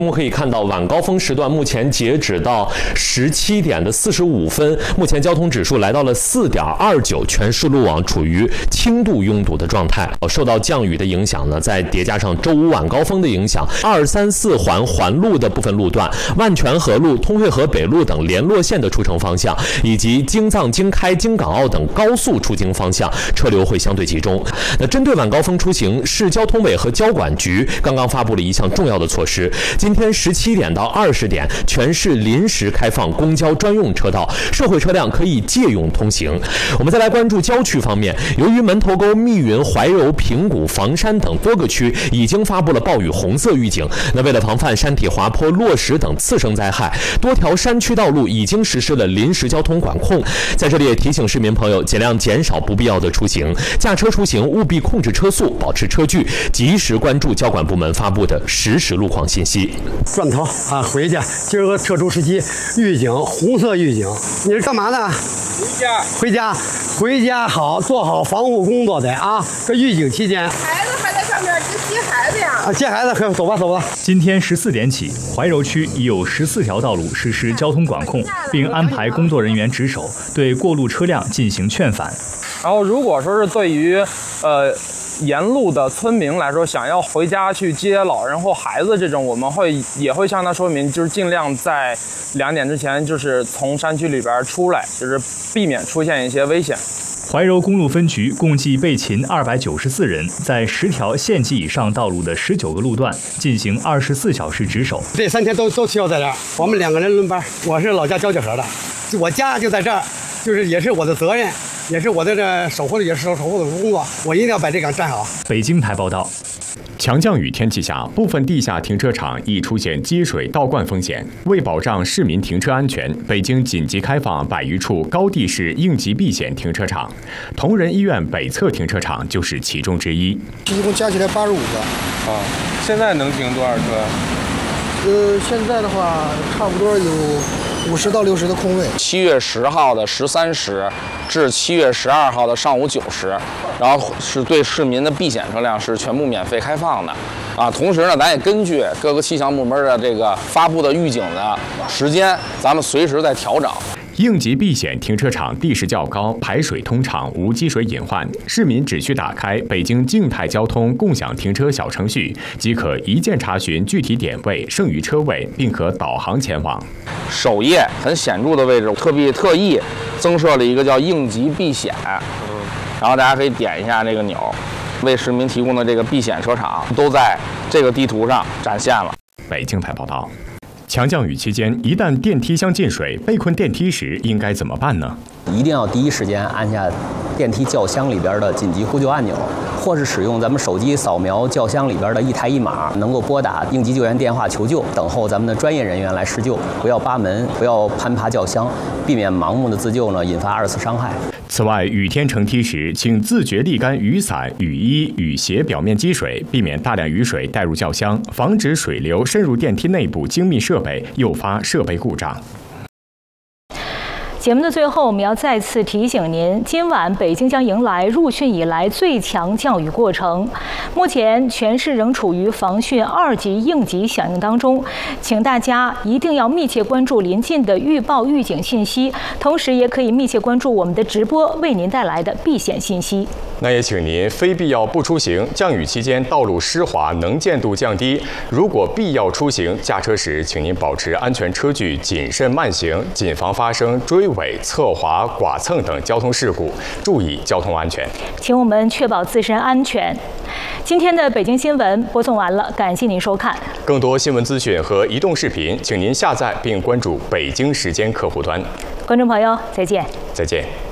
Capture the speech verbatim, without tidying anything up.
我们可以看到，晚高峰时段目前截止到十七点的四十五分，目前交通指数来到了四点二九，全市路网处于轻度拥堵的状态。受到降雨的影响呢，再叠加上周五晚高峰的影响，二三四环环路的部分路段、万泉河路、通惠河北路等联络线的出城方向，以及京藏、京开、京港澳等高速出京方向，车流会相对集中。那针对晚高峰出行，市交通委和交管局刚刚发布了一项重要的措施。今天十七点到二十点，全市临时开放公交专用车道，社会车辆可以借用通行。我们再来关注郊区方面，由于门头沟、密云、怀柔、平谷、房山等多个区已经发布了暴雨红色预警。那为了防范山体滑坡、落石等次生灾害，多条山区道路已经实施了临时交通管控。在这里也提醒市民朋友，尽量减少不必要的出行，驾车出行务必控制车速，保持车距，及时关注交管部门发布的实时路况信息。 转头啊，回去。今儿个特殊时期，预警，红色预警。你是干嘛呢？ 回家。 回家，回家好，做好防护工作的啊。这预警期间， 孩子还在上面接孩子呀。 啊，接孩子，可走吧，走吧。 今天十四点起，怀柔区已有十四条道路实施交通管控，并安排工作人员值守，对过路车辆进行劝返。 然后，如果说是对于呃。沿路的村民来说，想要回家去接老人或孩子这种，我们会也会向他说明，就是尽量在两点之前，就是从山区里边出来，就是避免出现一些危险。 怀柔公路分局共计备勤二百九十四人，在十条县级以上道路的十九个路段进行二十四小时值守。 这三天都都需要在这儿，我们两个人轮班。我是老家交界河的，我家就在这儿，就是也是我的责任。也是我的这守护的，也是守护的工作，我一定要把这岗站好。 北京台报道。 强降雨天气下，部分地下停车场易出现积水倒灌风险。为保障市民停车安全，北京紧急开放百余处高地式应急避险停车场，同仁医院北侧停车场就是其中之一。 一共加起来八十五个。 啊，现在能停多少车？ 呃，现在的话，差不多有五十到六十的空位。 七月十号的十三时至七月十二号的上午九时，然后是对市民的避险车辆是全部免费开放的，啊，同时呢，咱也根据各个气象部门的这个发布的预警的时间，咱们随时在调整。 应急避险停车场地势较高，排水通畅，无积水隐患。市民只需打开北京静态交通共享停车小程序，即可一键查询具体点位、剩余车位，并可导航前往。 首页很显著的位置，特别特意增设了一个叫应急避险，然后大家可以点一下这个钮，为市民提供的这个避险车场都在这个地图上展现了。 北京台报道。强降雨期间，一旦电梯箱进水，被困电梯时应该怎么办呢？ 一定要第一时间按下电梯轿厢里边的紧急呼救按钮，或是使用咱们手机扫描轿厢里边的一台一码，能够拨打应急救援电话求救，等候咱们的专业人员来施救。不要扒门，不要攀爬轿厢，避免盲目的自救呢，引发二次伤害。 此外，雨天乘梯时，请自觉沥干雨伞、雨衣、雨鞋表面积水，避免大量雨水带入轿厢，防止水流渗入电梯内部精密设备，诱发设备故障。 节目的最后，我们要再次提醒您，今晚北京将迎来入汛以来最强降雨过程。目前全市仍处于防汛二级应急响应当中，请大家一定要密切关注临近的预报预警信息，同时也可以密切关注我们的直播为您带来的避险信息。 那也请您非必要不出行。降雨期间道路湿滑，能见度降低，如果必要出行，驾车时请您保持安全车距，谨慎慢行，谨防发生追尾、侧滑、剐蹭等交通事故，注意交通安全。 请我们确保自身安全。今天的北京新闻播送完了，感谢您收看。 更多新闻资讯和移动视频，请您下载并关注北京时间客户端。 观众朋友，再见。 再见。